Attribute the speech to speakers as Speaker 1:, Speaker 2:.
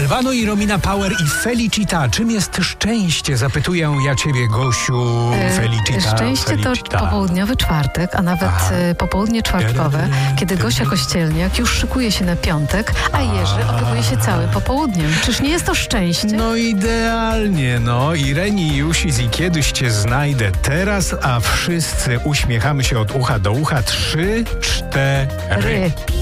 Speaker 1: Albano i Romina Power i Felicita. Czym jest szczęście? Zapytuję ja ciebie, Gosiu. Felicita.
Speaker 2: Szczęście to popołudniowy czwartek, a nawet popołudnie czwartkowe, kiedy Gosia Kościelniak już szykuje się na piątek, a Jerzy opiekuje się całym popołudniem. Czyż nie jest to szczęście?
Speaker 1: No idealnie, no. Ireni Jusis i kiedyś cię znajdę teraz, a wszyscy uśmiechamy się od ucha do ucha. 3, 4.